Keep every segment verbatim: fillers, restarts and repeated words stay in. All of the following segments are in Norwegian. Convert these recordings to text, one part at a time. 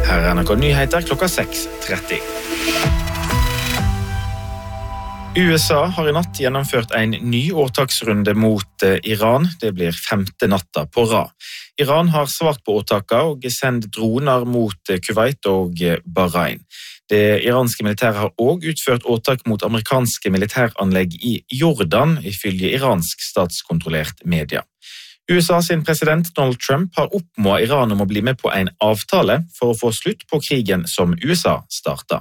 Her er N R K Nyheter klokka seks tretti. U S A har i natt gjennomført en ny åtaksrunde mot Iran. Det blir femte natta på rad. Iran har svart på åtaka og sendt droner mot Kuwait og Bahrain. Det iranske militæret har også utført åtak mot amerikanske militæranlegg i Jordan, ifølge iransk statskontrollert media. U S A sin president Donald Trump har oppfordret Iran om å bli med på en avtale for å få slutt på krigen som U S A startet.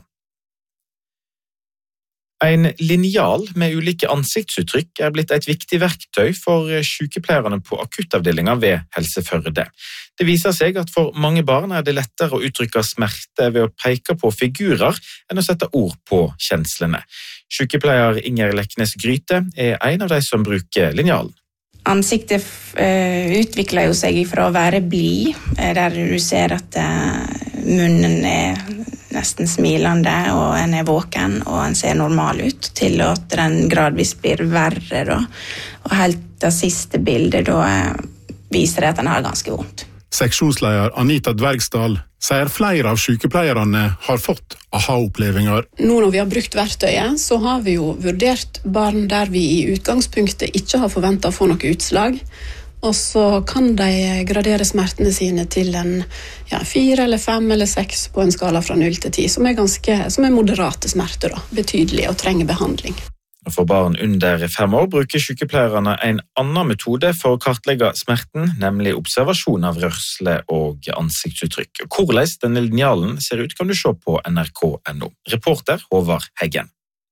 En linjal med ulike ansiktsuttrykk er blitt et viktig verktøy for sykepleierne på akuttavdelinger ved Helse Førde. Det viser seg at for mange barn er det lettere å uttrykke smerte ved å peke på figurer enn å sette ord på kjenslene. Sykepleier Inger Leknes Gryte er en av de som bruker linjalen. Ansiktet utvikler jo seg fra å være blid, der du ser at munnen er nesten smilende, og en er våken, og en ser normal ut, til at den gradvis blir verre. Da. Og helt det siste bildet da viser det at den har ganske vondt. Seksjonsleder Anita Dvergsdal sier flere av sykepleierne har fått aha-opplevelser. Nå når vi har brukt verktøyet, så har vi jo vurdert barn der vi i utgangspunktet ikke har forventet å få noe utslag. Og så kan de gradere smertene sine til en ja, fire eller fem eller seks på en skala fra null til ti, som er ganske, som er moderate smerter, da, betydelig og trenger behandling. For barn under fem år bruker sykepleierne en annen metode for å kartlegge smerten, nemlig observasjon av rørsle og ansiktsuttrykk. Hvordan denne linjalen ser ut kan du se på N R K punktum no. Reporter Håvard Heggen.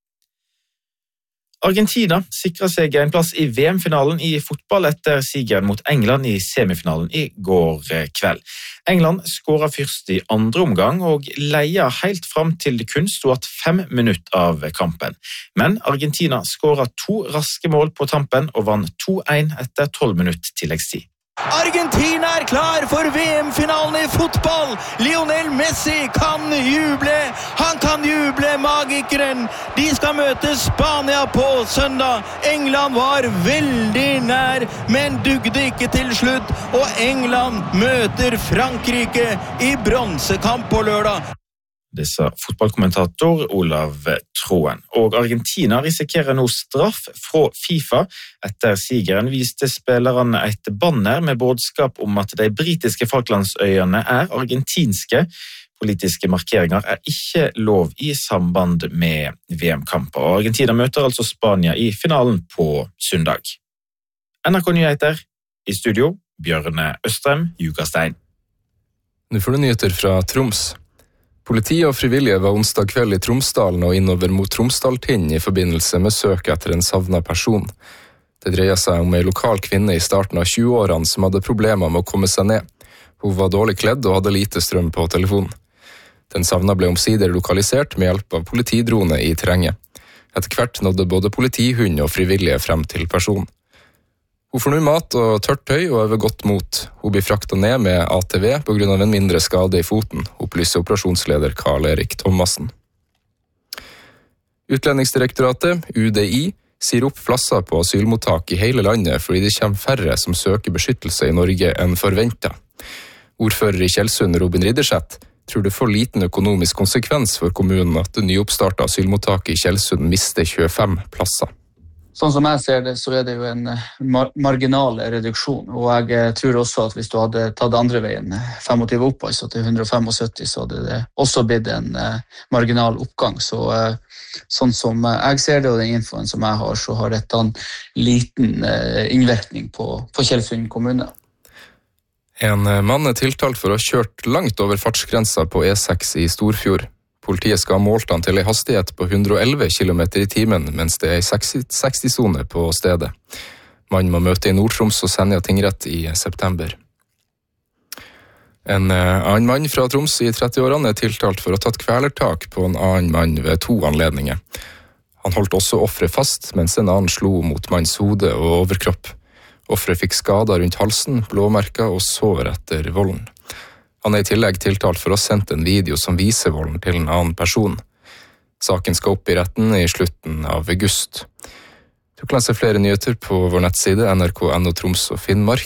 Argentina sikret seg en plass i V M-finalen i fotball etter sigeren mot England i semifinalen i går kveld. England skåret først i andre omgang og leia helt fram til det kun stod at fem minutter av kampen. Men Argentina skåret to raske mål på tampen og vant to én etter tolv minutter tilleggstid. Argentina er klar for V M-finalen i fotball. Lionel Messi kan juble. Han kan juble, magikeren. De skal møte Spania på søndag. England var veldig nær, men dugde ikke til slutt. Og England møter Frankrike i bronsekamp på lørdag. Det sa fotballkommentator Olav Troen. Og Argentina risikerer nå straff fra FIFA. Etter sigeren viste spillerne et banner med budskap om at de britiske Falklandsøyene er argentinske. Politiske markeringer er ikke lov i samband med V M-kamper. Argentina møter altså Spania i finalen på søndag. N R K Nyheter i studio, Bjørne Østrem, Jukastein. Nå får du nyheter fra Troms. Politi og frivillige var onsdag kveld i Tromsdalen og innover mot Tromsdaltind i forbindelse med søk etter en savnet person. Det dreier seg om en lokal kvinne i starten av tjueårene som hadde problemer med å komme seg ned. Hun var dårlig kledd og hadde lite strøm på telefonen. Den savnet ble omsider lokalisert med hjelp av politidrone i terrenget. Etter hvert nådde både politihund og frivillige frem til personen. Hun får nå mat og tørt tøy og øver godt mot. Hun blir fraktet ned med A T V på grunn av en mindre skade i foten, opplyser operasjonsleder Karl Erik Thomassen. Utlendingsdirektoratet, U D I, sier opp plasser på asylmottak i hele landet fordi det kommer færre som søker beskyttelse i Norge enn forventet. Ordfører i Tjeldsund, Robin Ridderseth, tror det får liten økonomisk konsekvens for kommunen at det nyoppstartede asylmottaket i Tjeldsund mister tjuefem plasser. Sånn som jeg ser det, så er det jo en mar- marginal reduksjon, og jeg tror også at hvis du hadde tatt andre veien tjuefem opp, altså til ett hundre syttifem, så hadde det også blitt en uh, marginal oppgang. Så uh, sånn som jeg ser det, og den infoen som jeg har, så har dette en liten uh, innvirkning på, på Tjeldsund kommune. En mann er tiltalt for å ha kjørt langt over fartsgrensa på E seks i Storfjord. Politiet skal ha målt han til en hastighet på hundre og elleve kilometer i timen, mens det er en seksti-sone på stedet. Mannen må møte i Nord-Troms og Senja tingrett i september. En annen mann fra Troms i trettiårene er tiltalt for å ha tatt kvelertak på en annen mann ved to anledninger. Han holdt også offeret fast, mens en annen slo mot manns hode og overkropp. Offeret fikk skader rundt halsen, blåmerker og sår etter volden. Han er i tillegg tiltalt for å ha sendt en video som viser volden til en annen person. Saken skal opp i retten i slutten av august. Du kan lese flere nyheter på vår nettside N R K punktum no Troms og Finnmark.